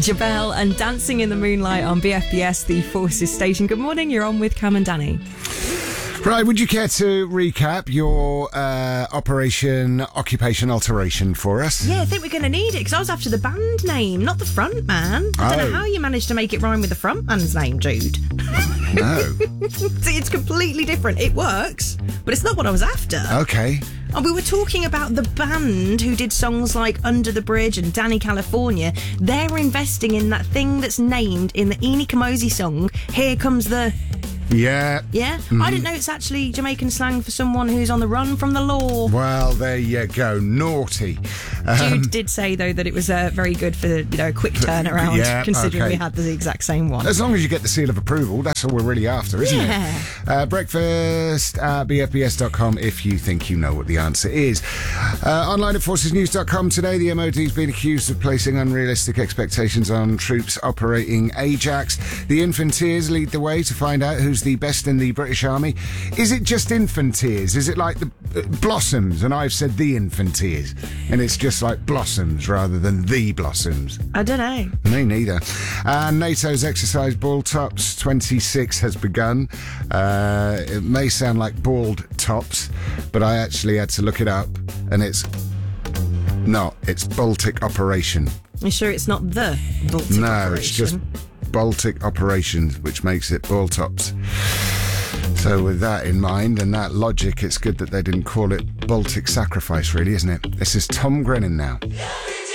Jabel and Dancing in the Moonlight on BFBS, the Forces station. Good morning, you're on with Cam and Danny. Right, would you care to recap your Operation Occupation Alteration for us? Yeah, I think we're going to need it, because I was after the band name, not the front man. I don't know how you managed to make it rhyme with the front man's name, Jude. No. See, it's completely different. It works, but it's not what I was after. Okay. And we were talking about the band who did songs like Under the Bridge and Danny California. They're investing in that thing that's named in the Eni Kamosi song, Here Comes the... Yeah. Yeah? I didn't know it's actually Jamaican slang for someone who's on the run from the law. Well, there you go. Naughty. Jude did say, though, that it was very good for, a quick turnaround, considering we had the exact same one. As long as you get the seal of approval, that's all we're really after, isn't it? Breakfast at bfbs.com if you think you know what the answer is. Online at forcesnews.com today, the MOD's been accused of placing unrealistic expectations on troops operating Ajax. The Infanteers lead the way to find out who's the best in the British Army. Is it just Infanteers? Is it like the Blossoms and I've said the Infanteers and it's just like Blossoms rather than the Blossoms? I don't know. Me neither. And NATO's exercise Ball Tops 26 has begun. It may sound like bald tops, but I actually had to look it up and it's Baltic Operation. You sure it's not the Baltic Operation? No, it's just Baltic Operations, which makes it Ball Tops. So with that in mind and that logic, it's good that they didn't call it Baltic Sacrifice, really, isn't it? This is Tom Grennan now.